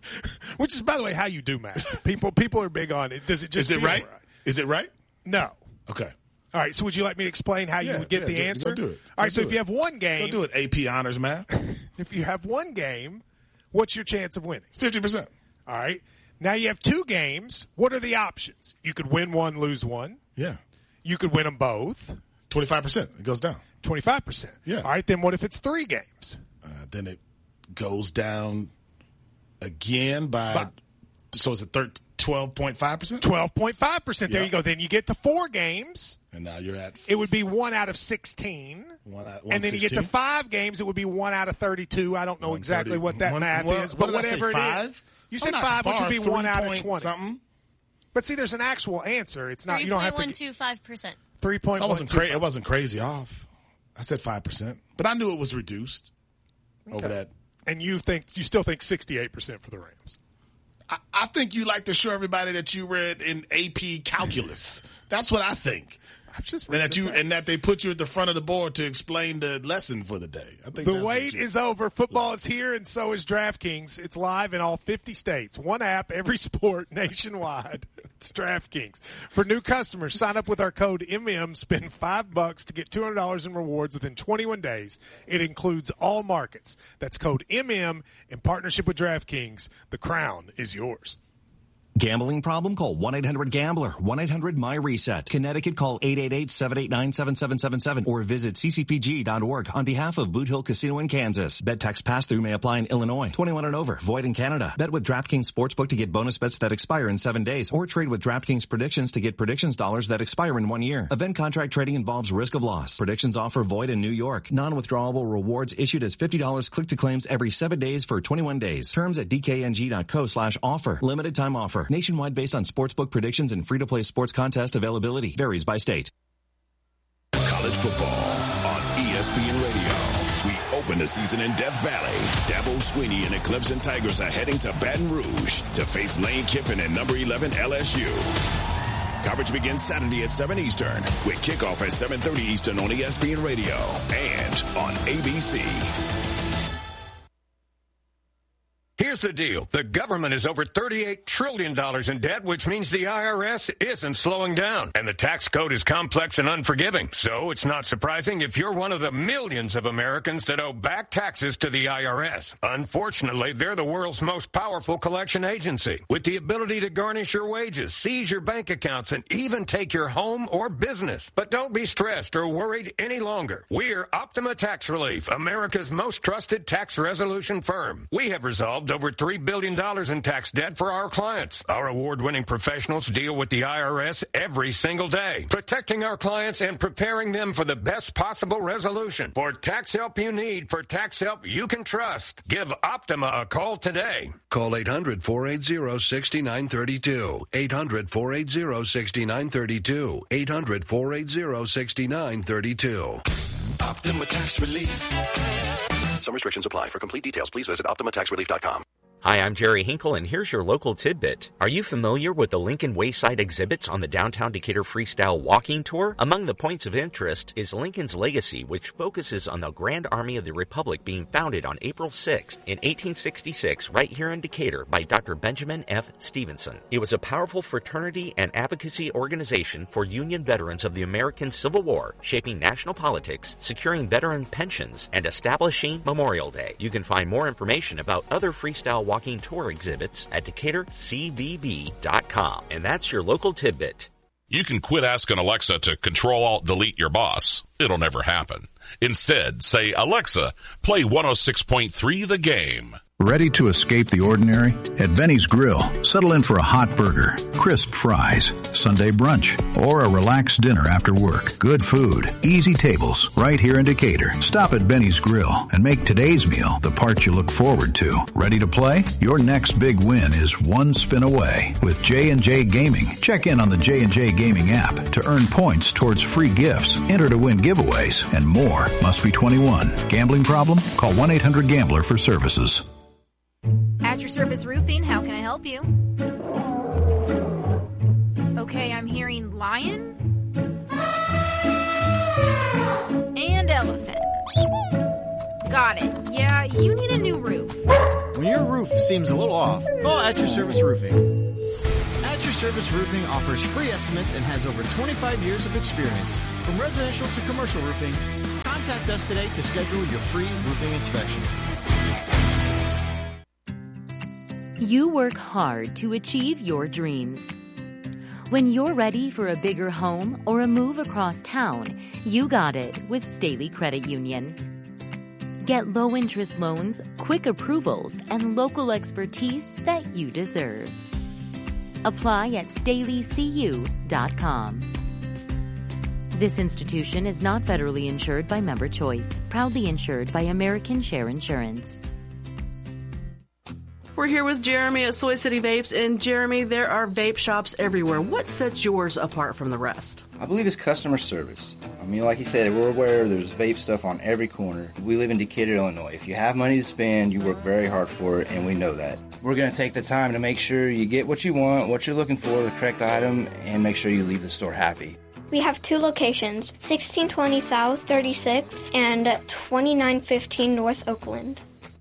Which is, by the way, how you do math. People people are big on it. Does it just Is it feel right? Is it right? No. Okay. All right, so would you like me to explain how Yeah, you would get yeah, the go- answer? go do it. All right, Go so do if it. you have one game. Go do it, A P honors math. If you have one game, what's your chance of winning? fifty percent. All right. Now you have two games. What are the options? You could win one, lose one. Yeah. You could win them both. twenty-five percent. It goes down. twenty-five percent. Yeah. All right, then what if it's three games? Uh, then it goes down again by, by so it's a thirteen. twelve point five percent? twelve point five percent. There Yeah. you go. Then you get to four games. And now you're at... It would be one out of sixteen. One out, and then you get to five games, it would be one out of thirty-two. I don't know exactly what that one, math well, is, but what did I say, whatever it five? is. You I'm said not five, which far, would be one out of three twenty. point something. But see, there's an actual answer. It's not, you don't have to. three point one two five percent. three point one two five. So I wasn't, cra- it wasn't crazy off. I said five percent. But I knew it was reduced Okay. over that. And you think you still think sixty-eight percent for the Rams. I, I think you like to show everybody that you read in A P calculus. That's what I think. I'm just and that you and that they put you at the front of the board to explain the lesson for the day. I think The that's wait what you- is over. Football is here, and so is DraftKings. It's live in all fifty states. One app, every sport, nationwide. It's DraftKings. For new customers, sign up with our code M M. Spend five bucks to get two hundred dollars in rewards within twenty-one days. It includes all markets. That's code M M in partnership with DraftKings. The crown is yours. Gambling problem? Call one eight hundred gambler. one eight hundred my reset. Connecticut, call eight eight eight, seven eight nine, seven seven seven seven or visit c c p g dot org on behalf of Boot Hill Casino in Kansas. Bet tax pass-through may apply in Illinois. twenty-one and over. Void in Canada. Bet with DraftKings Sportsbook to get bonus bets that expire in seven days or trade with DraftKings Predictions to get predictions dollars that expire in one year. Event contract trading involves risk of loss. Predictions offer void in New York. Non-withdrawable rewards issued as fifty dollars click-to-claims every seven days for twenty-one days. Terms at d k n g dot co slash offer. Limited time offer. Nationwide based on sportsbook predictions and free-to-play sports contest availability. Varies by state. College football on E S P N Radio. We open the season in Death Valley. Dabo Swinney and the Clemson Tigers are heading to Baton Rouge to face Lane Kiffin and number eleven L S U. Coverage begins Saturday at seven Eastern with kickoff at seven thirty Eastern on E S P N Radio and on A B C. Here's the deal. The government is over thirty-eight trillion dollars in debt, which means the I R S isn't slowing down. And the tax code is complex and unforgiving. So it's not surprising if you're one of the millions of Americans that owe back taxes to the I R S. Unfortunately, they're the world's most powerful collection agency, with the ability to garnish your wages, seize your bank accounts, and even take your home or business. But don't be stressed or worried any longer. We're Optima Tax Relief, America's most trusted tax resolution firm. We have resolved over three billion dollars in tax debt for our clients. Our award-winning professionals deal with the I R S every single day, protecting our clients and preparing them for the best possible resolution. For tax help you need, for tax help you can trust, give Optima a call today. Call eight hundred, four eight zero, six nine three two. eight hundred, four eight zero, six nine three two. eight hundred, four eight zero, six nine three two. Optima Tax Relief. Some restrictions apply. For complete details, please visit optima tax relief dot com. Hi, I'm Jerry Hinkle, and here's your local tidbit. Are you familiar with the Lincoln Wayside exhibits on the Downtown Decatur Freestyle Walking Tour? Among the points of interest is Lincoln's legacy, which focuses on the Grand Army of the Republic being founded on April sixth in eighteen sixty-six right here in Decatur by Doctor Benjamin F. Stevenson. It was a powerful fraternity and advocacy organization for Union veterans of the American Civil War, shaping national politics, securing veteran pensions, and establishing Memorial Day. You can find more information about other freestyle walking Walking tour exhibits at decatur c v b dot com. And that's your local tidbit. You can quit asking Alexa to Control-Alt-Delete your boss. It'll never happen. Instead, say, Alexa, play one oh six point three The Game. Ready to escape the ordinary? At Benny's Grill, settle in for a hot burger, crisp fries, Sunday brunch, or a relaxed dinner after work. Good food, easy tables, right here in Decatur. Stop at Benny's Grill and make today's meal the part you look forward to. Ready to play? Your next big win is one spin away with J and J Gaming. Check in on the J and J Gaming app to earn points towards free gifts, enter to win giveaways, and more. Must be twenty-one. Gambling problem? Call one eight hundred gambler for services. At Your Service Roofing, how can I help you? Okay, I'm hearing lion and elephant. Got it. Yeah, you need a new roof. When your roof seems a little off, call At Your Service Roofing. At Your Service Roofing offers free estimates and has over twenty-five years of experience. From residential to commercial roofing, contact us today to schedule your free roofing inspection. You work hard to achieve your dreams. When you're ready for a bigger home or a move across town, you got it with Staley Credit Union. Get low-interest loans, quick approvals, and local expertise that you deserve. Apply at staley c u dot com. This institution is not federally insured by Member Choice, proudly insured by American Share Insurance. We're here with Jeremy at Soy City Vapes, and Jeremy, there are vape shops everywhere. What sets yours apart from the rest? I believe it's customer service. I mean, like you said, we're aware there's vape stuff on every corner. We live in Decatur, Illinois. If you have money to spend, you work very hard for it, and we know that. We're going to take the time to make sure you get what you want, what you're looking for, the correct item, and make sure you leave the store happy. We have two locations, sixteen twenty South thirty-sixth and twenty-nine fifteen North Oakland.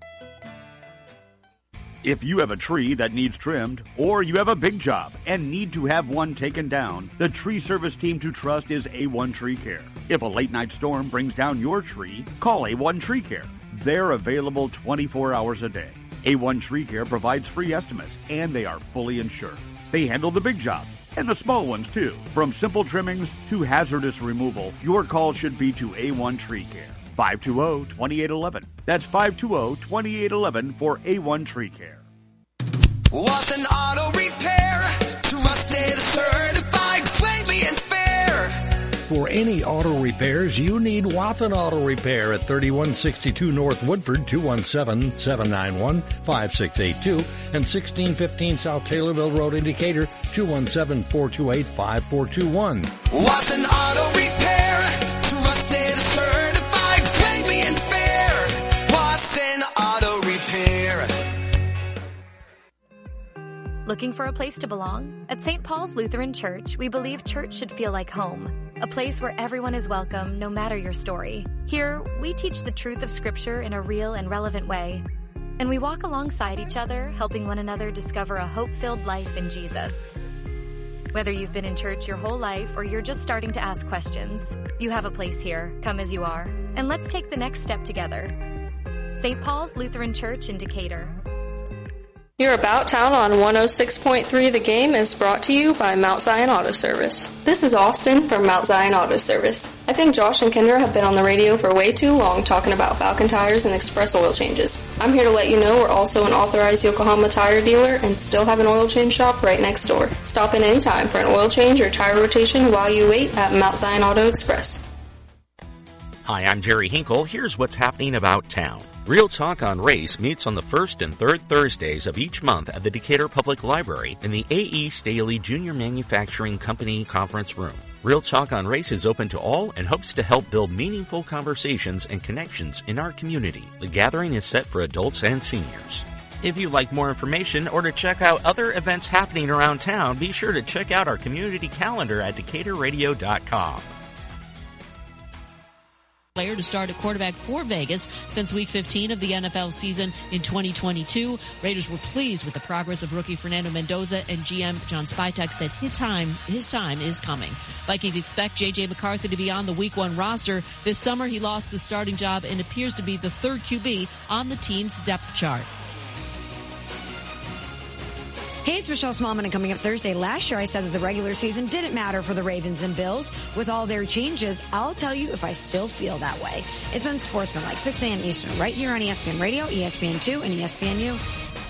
If you have a tree that needs trimmed, or you have a big job and need to have one taken down, the tree service team to trust is A one Tree Care. If a late night storm brings down your tree, call A one Tree Care. They're available twenty-four hours a day. A one Tree Care provides free estimates, and they are fully insured. They handle the big jobs, and the small ones too. From simple trimmings to hazardous removal, your call should be to A one Tree Care. five two zero, two eight one one. That's five two zero, two eight one one for A one Tree Care. Was an auto repair, trusted, certified, friendly, and fair. For any auto repairs, you need Wathen Auto Repair at thirty-one sixty-two North Woodford, two one seven, seven nine one, five six eight two, and sixteen fifteen South Taylorville Road in Decatur, two one seven, four two eight, five four two one. Was an auto repair, trusted, certified, friendly, and fair. Was an auto repair. Looking for a place to belong? At Saint Paul's Lutheran Church, we believe church should feel like home. A place where everyone is welcome, no matter your story. Here, we teach the truth of Scripture in a real and relevant way. And we walk alongside each other, helping one another discover a hope-filled life in Jesus. Whether you've been in church your whole life or you're just starting to ask questions, you have a place here. Come as you are. And let's take the next step together. Saint Paul's Lutheran Church in Decatur. Your About Town on one oh six point three The Game is brought to you by Mount Zion Auto Service. This is Austin from Mount Zion Auto Service. I think Josh and Kendra have been on the radio for way too long talking about Falcon tires and express oil changes. I'm here to let you know we're also an authorized Yokohama tire dealer and still have an oil change shop right next door. Stop in anytime for an oil change or tire rotation while you wait at Mount Zion Auto Express. Hi, I'm Jerry Hinkle. Here's what's happening about town. Real Talk on Race meets on the first and third Thursdays of each month at the Decatur Public Library in the A E. Staley Junior Manufacturing Company Conference Room. Real Talk on Race is open to all and hopes to help build meaningful conversations and connections in our community. The gathering is set for adults and seniors. If you'd like more information or to check out other events happening around town, be sure to check out our community calendar at decatur radio dot com. Player to start at quarterback for Vegas since week fifteen of the N F L season in twenty twenty-two. Raiders were pleased with the progress of rookie Fernando Mendoza, and G M John Spytek said his time, his time is coming. Vikings expect J J McCarthy to be on the week one roster. This summer he lost the starting job and appears to be the third Q B on the team's depth chart. Hey, it's Michelle Smallman, and coming up Thursday, last year I said that the regular season didn't matter for the Ravens and Bills. With all their changes, I'll tell you if I still feel that way. It's Unsportsmanlike, six a.m. Eastern, right here on E S P N Radio, E S P N two, and E S P N U.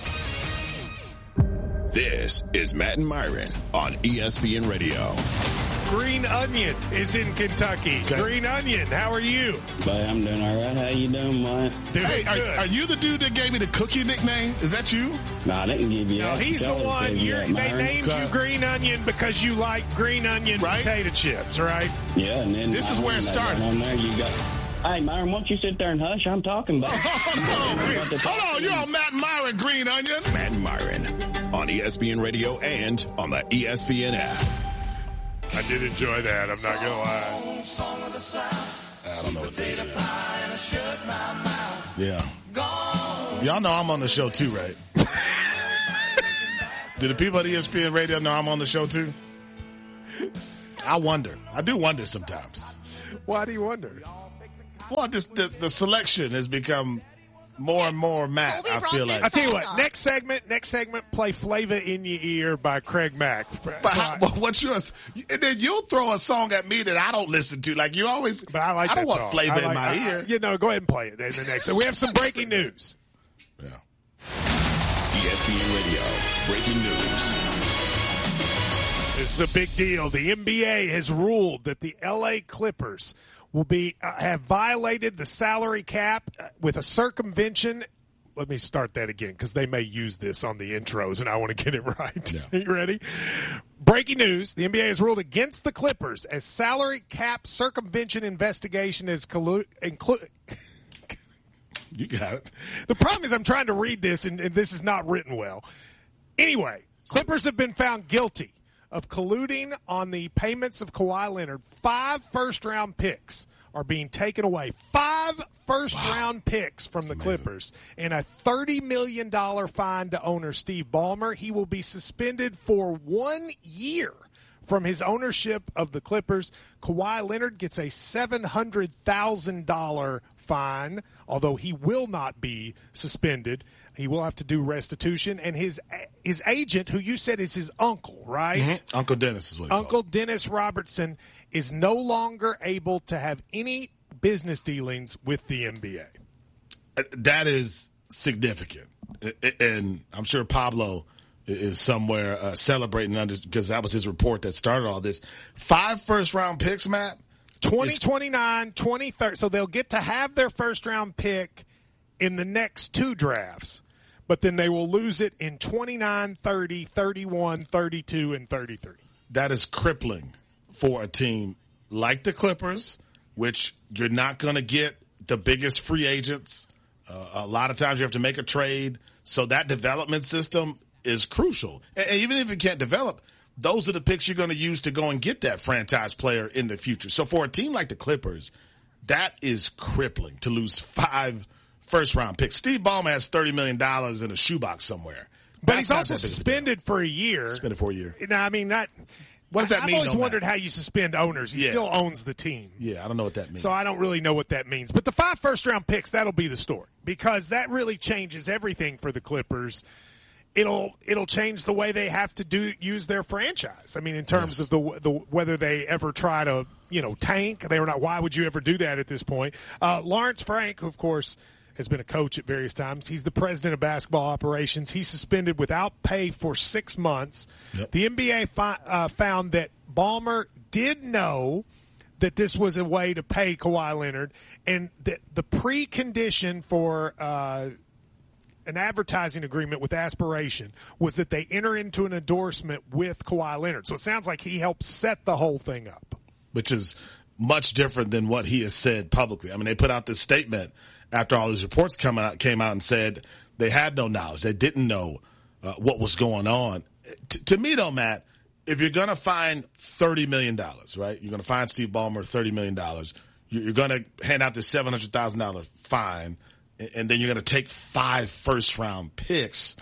This is Matt and Myron on E S P N Radio. Green Onion is in Kentucky. Okay. Green Onion, how are you? Buddy, I'm doing all right. How you doing, Mike? Hey, are, are you the dude that gave me the cookie nickname? Is that you? No, I didn't give you no, that. No, he's the one. You're, they Myron. named okay. you Green Onion because you like green onion right? potato chips, right? Yeah, and then this is where it started. On there, you got. Hey, Myron, why don't you sit there and hush? I'm talking about. Hold on, you're on Matt and Myron, Green Onion. Matt and Myron on E S P N Radio and on the E S P N app. I did enjoy that. I'm not going to lie. I don't know what this is. Yeah. Y'all know I'm on the show too, right? Do the people at E S P N Radio know I'm on the show too? I wonder. I do wonder sometimes. Why do you wonder? Well, just the, the selection has become more and more Matt. Colby I feel like. I'll tell you what. Next segment. Next segment. Play "Flavor in Your Ear" by Craig Mack. But So how, I- but what's yours? And then you'll throw a song at me that I don't listen to. Like you always. But I like I don't that want song. flavor I in like- my I- ear. I- you know, go ahead and play it in the next. So we have some breaking news. Yeah. E S P N Radio, breaking news. This is a big deal. The N B A has ruled that the L A Clippers will be uh, have violated the salary cap uh, with a circumvention. Let me start that again because they may use this on the intros, and I want to get it right. Yeah. Are you ready? Breaking news. The N B A has ruled against the Clippers as salary cap circumvention investigation is collu- include. You got it. The problem is I'm trying to read this, and, and this is not written well. Anyway, Clippers have been found guilty of colluding on the payments of Kawhi Leonard. Five first-round picks are being taken away. Five first-round picks from the Clippers and a thirty million dollars fine to owner Steve Ballmer. He will be suspended for one year from his ownership of the Clippers. Kawhi Leonard gets a seven hundred thousand dollars fine, although he will not be suspended. He will have to do restitution. And his his agent, who you said is his uncle, right? Mm-hmm. Uncle Dennis is what he Uncle Dennis Robertson is no longer able to have any business dealings with the N B A. That is significant. And I'm sure Pablo is somewhere uh, celebrating under because that was his report that started all this. Five first-round picks, Matt? twenty twenty-nine, twenty thirty. So they'll get to have their first-round pick in the next two drafts, but then they will lose it in twenty-nine, thirty, thirty-one, thirty-two, and thirty-three. That is crippling for a team like the Clippers, which you're not going to get the biggest free agents. Uh, a lot of times you have to make a trade. So that development system is crucial. And even if you can't develop, those are the picks you're going to use to go and get that franchise player in the future. So for a team like the Clippers, that is crippling to lose five first-round picks. Steve Ballmer has thirty million dollars in a shoebox somewhere. But That's he's not also that big of a suspended for a year. Suspended for a year. Now, I mean, that. What does that I've mean, always though, wondered Matt? how you suspend owners. He Yeah. still owns the team. Yeah, I don't know what that means. So I don't really know what that means. But the five first-round picks, that'll be the story because that really changes everything for the Clippers. It'll it'll change the way they have to do use their franchise. I mean, in terms of the the whether they ever try to you know tank. They were not. Why would you ever do that at this point? Uh, Lawrence Frank, who of course has been a coach at various times. He's the president of basketball operations. He's suspended without pay for six months. Yep. The N B A fi- uh, found that Ballmer did know that this was a way to pay Kawhi Leonard, and that the precondition for uh, an advertising agreement with Aspiration was that they enter into an endorsement with Kawhi Leonard. So it sounds like he helped set the whole thing up. Which is much different than what he has said publicly. I mean, they put out this statement after all these reports come out, came out and said they had no knowledge. They didn't know uh, what was going on. T- to me, though, Matt, if you're going to fine thirty million dollars, right, you're going to fine Steve Ballmer thirty million dollars, you're going to hand out this seven hundred thousand dollars fine, and then you're going to take five first-round picks.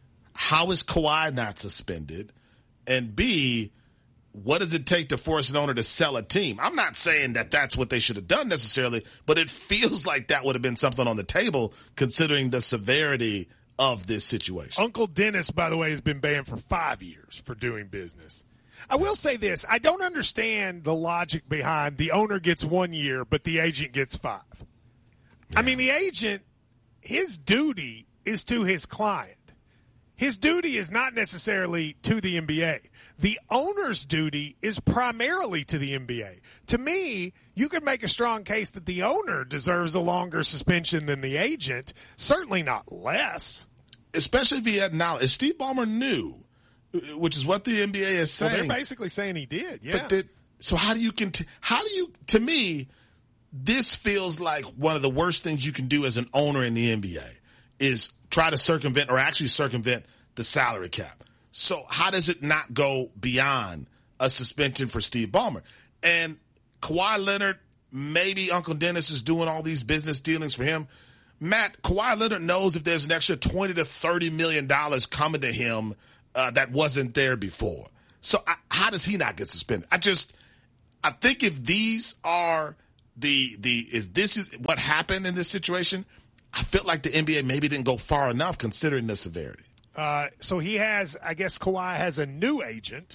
How is Kawhi not suspended? And B, what does it take to force an owner to sell a team? I'm not saying that that's what they should have done necessarily, but it feels like that would have been something on the table considering the severity of this situation. Uncle Dennis, by the way, has been banned for five years for doing business. I will say this. I don't understand the logic behind the owner gets one year, but the agent gets five. Yeah. I mean, the agent, his duty is to his client. His duty is not necessarily to the N B A. The owner's duty is primarily to the N B A. To me, you could make a strong case that the owner deserves a longer suspension than the agent, certainly not less. Especially if he had knowledge. If Steve Ballmer knew, which is what the N B A is saying. Well, they're basically saying he did, yeah. But did, so how do you cont- how do you, to me, this feels like one of the worst things you can do as an owner in the N B A is try to circumvent or actually circumvent the salary cap. So how does it not go beyond a suspension for Steve Ballmer? And Kawhi Leonard, maybe Uncle Dennis is doing all these business dealings for him, Matt, Kawhi Leonard knows if there's an extra twenty to thirty million dollars coming to him uh, that wasn't there before. So I, how does he not get suspended? I just, I think if these are the, the, if this is what happened in this situation, I feel like the N B A maybe didn't go far enough considering the severity. Uh, so he has, I guess Kawhi has a new agent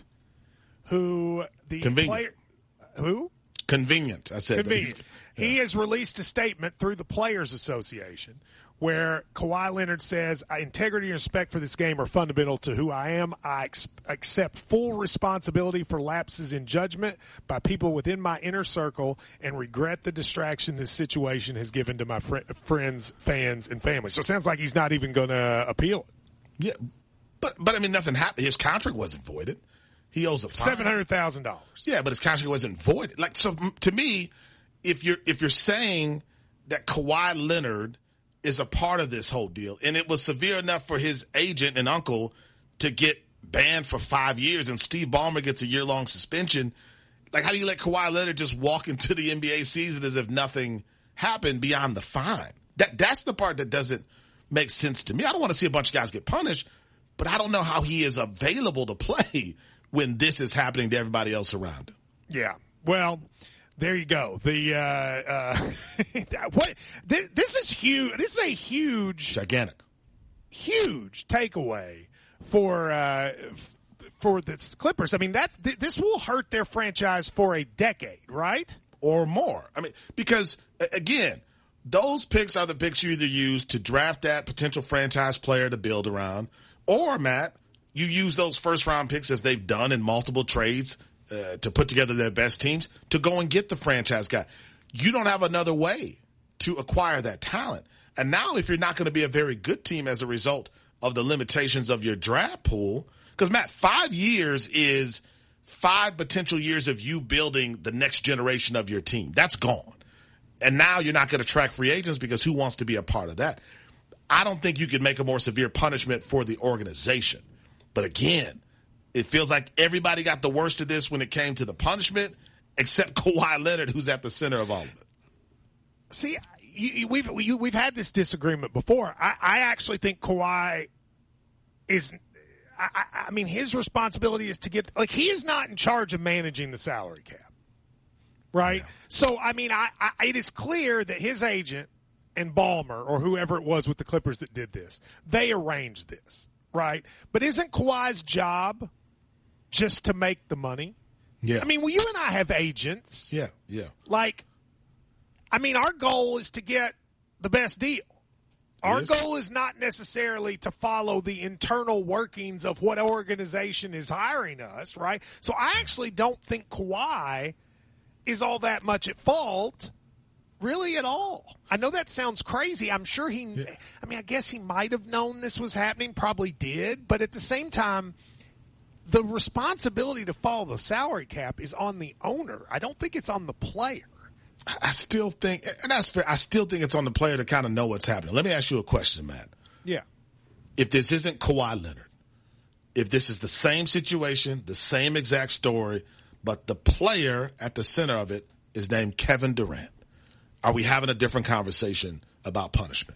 who the Convenient. player, who? Convenient, I said. Convenient. Yeah. He has released a statement through the Players Association where Kawhi Leonard says, integrity and respect for this game are fundamental to who I am. I ex- accept full responsibility for lapses in judgment by people within my inner circle and regret the distraction this situation has given to my fr- friends, fans, and family. So it sounds like he's not even going to appeal it. Yeah, but, but I mean, nothing happened. His contract wasn't voided. He owes a fine. seven hundred thousand dollars. Yeah, but his contract wasn't voided. Like, so to me, if you're if you're saying that Kawhi Leonard is a part of this whole deal, and it was severe enough for his agent and uncle to get banned for five years, and Steve Ballmer gets a year long suspension, like how do you let Kawhi Leonard just walk into the N B A season as if nothing happened beyond the fine? That that's the part that doesn't make sense to me. I don't want to see a bunch of guys get punished, but I don't know how he is available to play when this is happening to everybody else around him. Yeah. Well, there you go. The uh, uh, what? This, this is huge. This is a huge, gigantic, huge takeaway for uh, f- for the Clippers. I mean, that's th- this will hurt their franchise for a decade, right? Or more. I mean, because again, those picks are the picks you either use to draft that potential franchise player to build around, or Matt, you use those first round picks as they've done in multiple trades uh, to put together their best teams to go and get the franchise guy. You don't have another way to acquire that talent. And now if you're not going to be a very good team as a result of the limitations of your draft pool, because Matt, five years is five potential years of you building the next generation of your team. That's gone. And now you're not going to track free agents because who wants to be a part of that? I don't think you could make a more severe punishment for the organization. But again, it feels like everybody got the worst of this when it came to the punishment, except Kawhi Leonard, who's at the center of all of it. See, you, you, we've you, we've had this disagreement before. I, I actually think Kawhi is. I, I mean, his responsibility is to get like he is not in charge of managing the salary cap, right? Yeah. So, I mean, I, I it is clear that his agent and Ballmer or whoever it was with the Clippers that did this, they arranged this. Right. But isn't Kawhi's job just to make the money? Yeah. I mean, well, you and I have agents. Yeah. Yeah. Like, I mean, our goal is to get the best deal. Our yes. goal is not necessarily to follow the internal workings of what organization is hiring us. Right. So I actually don't think Kawhi is all that much at fault. Really at all. I know that sounds crazy. I'm sure he, yeah. I mean, I guess he might have known this was happening, probably did. But at the same time, the responsibility to follow the salary cap is on the owner. I don't think it's on the player. I still think, and that's fair, I still think it's on the player to kind of know what's happening. Let me ask you a question, Matt. Yeah. If this isn't Kawhi Leonard, if this is the same situation, the same exact story, but the player at the center of it is named Kevin Durant, are we having a different conversation about punishment?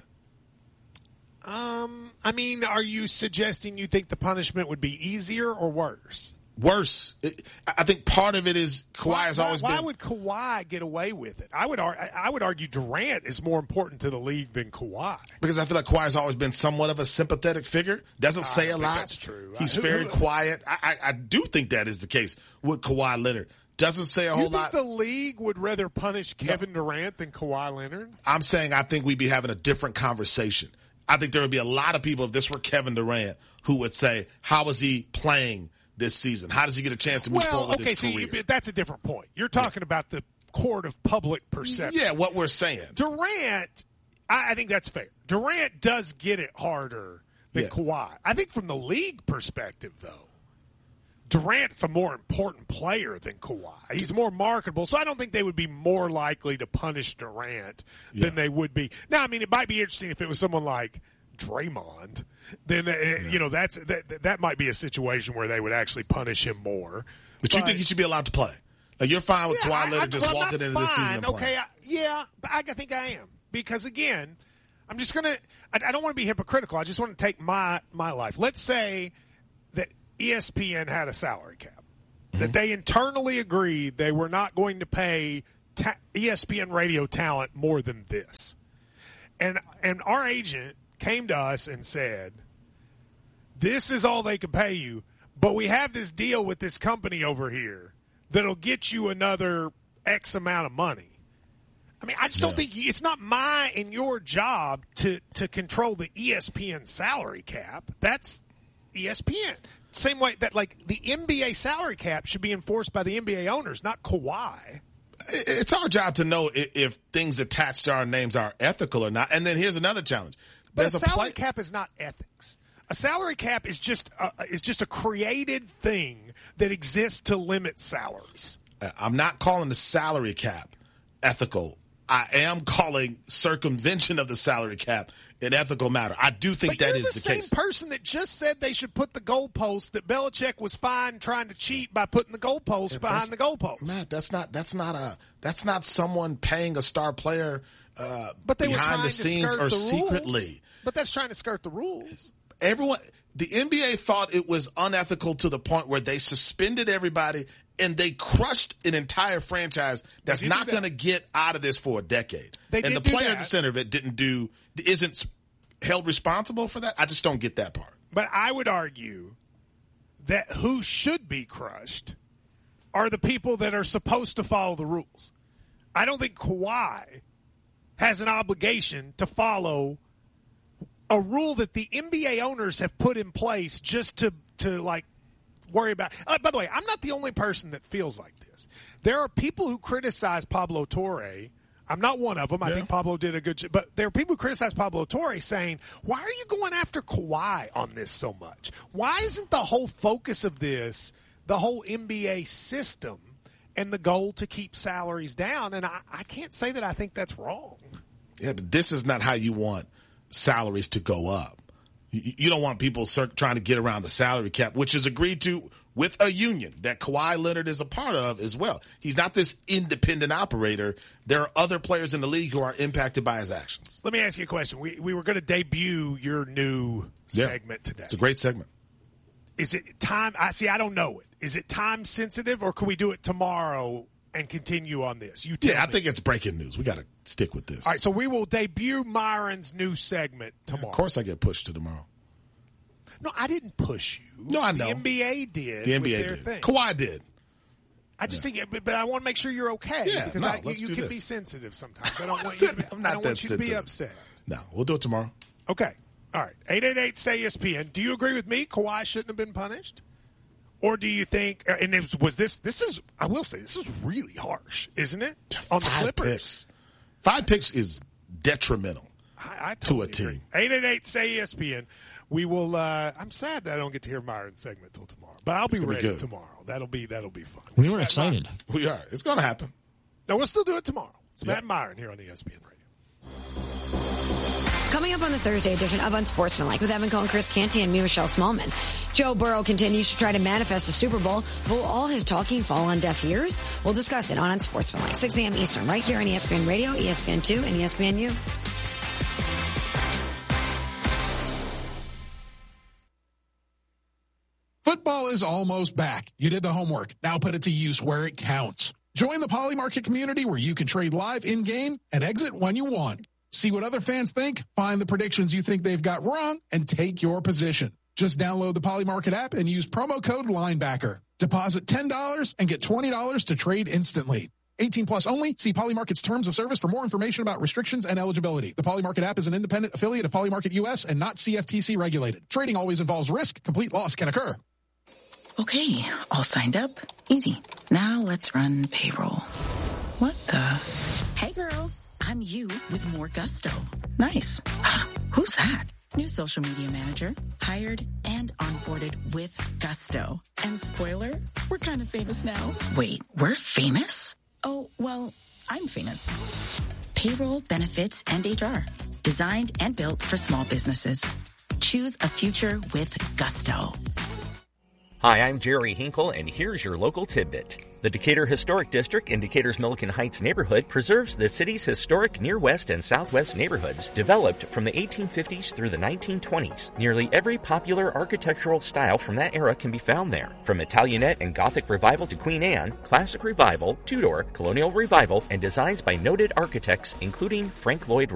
Um, I mean, are you suggesting you think the punishment would be easier or worse? Worse. It, I think part of it is Kawhi why, has always why, been. Why would Kawhi get away with it? I would I would argue Durant is more important to the league than Kawhi. Because I feel like Kawhi has always been somewhat of a sympathetic figure. Doesn't say a lot. That's true. He's I, very quiet. I, I, I do think that is the case with Kawhi Leonard. Doesn't say a whole lot. You think lot. the league would rather punish Kevin no. Durant than Kawhi Leonard? I'm saying I think we'd be having a different conversation. I think there would be a lot of people, if this were Kevin Durant, who would say, how is he playing this season? How does he get a chance to move well, forward with okay, his so career? You, that's a different point. You're talking yeah. about the court of public perception. Yeah, what we're saying. Durant, I, I think that's fair. Durant does get it harder than yeah. Kawhi. I think from the league perspective, though, Durant's a more important player than Kawhi. He's more marketable, so I don't think they would be more likely to punish Durant yeah. than they would be. Now, I mean, it might be interesting if it was someone like Draymond. Then uh, yeah. you know that's that that might be a situation where they would actually punish him more. But, but you think he should be allowed to play? Like you're fine with yeah, Kawhi Leonard just well, walking into fine. this season and okay, playing? I, yeah, but I think I am because again, I'm just going to – I don't want to be hypocritical. I just want to take my, my life. Let's say that E S P N had a salary cap, mm-hmm. that they internally agreed they were not going to pay ta- E S P N radio talent more than this. And and our agent came to us and said, this is all they can pay you, but we have this deal with this company over here that'll get you another X amount of money. I mean, I just don't yeah. think it's not my and your job to, to control the E S P N salary cap. That's E S P N. Same way that, like, the N B A salary cap should be enforced by the N B A owners, not Kawhi. It's our job to know if, if things attached to our names are ethical or not. And then here's another challenge. But There's a salary a pla- cap is not ethics. A salary cap is just a, is just a created thing that exists to limit salaries. I'm not calling the salary cap ethical. I am calling circumvention of the salary cap an ethical matter. I do think but that you're is the, the same case. Person that just said they should put the goalpost, that Belichick was fine trying to cheat by putting the goalpost yeah, behind the goalpost. Matt, that's not that's not a that's not someone paying a star player uh, but they behind were the scenes or rules. secretly. But that's trying to skirt the rules. Everyone, the N B A thought it was unethical to the point where they suspended everybody. And they crushed an entire franchise that's not that. going to get out of this for a decade. They and did the player that. at the center of it didn't do, isn't held responsible for that. I just don't get that part. But I would argue that who should be crushed are the people that are supposed to follow the rules. I don't think Kawhi has an obligation to follow a rule that the N B A owners have put in place just to, to like, worry about. Uh, by the way, I'm not the only person that feels like this. There are people who criticize Pablo Torre. I'm not one of them. I yeah. think Pablo did a good job. But there are people who criticize Pablo Torre saying, why are you going after Kawhi on this so much? Why isn't the whole focus of this the whole N B A system and the goal to keep salaries down? And I, I can't say that I think that's wrong. Yeah, but this is not how you want salaries to go up. You don't want people trying to get around the salary cap, which is agreed to with a union that Kawhi Leonard is a part of as well. He's not this independent operator. There are other players in the league who are impacted by his actions. Let me ask you a question. We we were going to debut your new yeah, segment today. It's a great segment. Is it time? I see. I don't know it. Is it time sensitive, or can we do it tomorrow and continue on this? You tell yeah, I me. think it's breaking news. We got to stick with this. All right, so we will debut Myron's new segment tomorrow. Yeah, of course I get pushed to tomorrow. No, I didn't push you. No, I know. The N B A did. The N B A with their did. Thing. Kawhi did. I just yeah. think, but, but I want to make sure you're okay. Yeah, because no, I, let's you do can this. be sensitive sometimes. I don't want you to be, I'm not I don't that want you sensitive. to be upset. No, we'll do it tomorrow. Okay. All right. eight eight eight, S A Y E S P N. Do you agree with me? Kawhi shouldn't have been punished? Or do you think, and it was, was this, this is, I will say, this is really harsh, isn't it? On Five the Clippers. Picks. Five picks is detrimental I, I totally to a agree. team. eight eight eight, S A Y E S P N. We will, uh, I'm sad that I don't get to hear Myron's segment till tomorrow, but I'll be ready be tomorrow. That'll be, that'll be fun. We it's were Matt excited. Myron. We are. It's going to happen. No, we'll still do it tomorrow. It's yep. Matt Myron here on E S P N Radio. Coming up on the Thursday edition of Unsportsmanlike with Evan Cohen, Chris Canty, and me, Michelle Smallman. Joe Burrow continues to try to manifest a Super Bowl. Will all his talking fall on deaf ears? We'll discuss it on Unsportsmanlike, six a.m. Eastern, right here on E S P N Radio, E S P N two, and E S P N U. Football is almost back. You did the homework. Now put it to use where it counts. Join the Poly Market community where you can trade live in-game and exit when you want. See what other fans think, find the predictions you think they've got wrong, and take your position. Just download the Poly Market app and use promo code Linebacker. Deposit ten dollars and get twenty dollars to trade instantly. eighteen plus only. See Poly Market's terms of service for more information about restrictions and eligibility. The Poly Market app is an independent affiliate of Poly Market U S and not C F T C regulated. Trading always involves risk. Complete loss can occur. Okay, all signed up. Easy. Now let's run payroll. What the? Hey girl, I'm you with more gusto. Nice. Who's that? New social media manager, hired and onboarded with gusto. And spoiler, we're kind of famous now. Wait, we're famous? Oh, well, I'm famous. Payroll, benefits, and H R. Designed and built for small businesses. Choose a future with gusto. Hi, I'm Jerry Hinkle, and here's your local tidbit. The The Decatur Historic District in Decatur's Milliken Heights neighborhood preserves the city's historic near west and southwest neighborhoods developed from the eighteen fifties through the nineteen twenties. Nearly every popular architectural style from that era can be found there. From Italianate and Gothic Revival to Queen Anne, Classic Revival, Tudor, Colonial Revival, and designs by noted architects including Frank Lloyd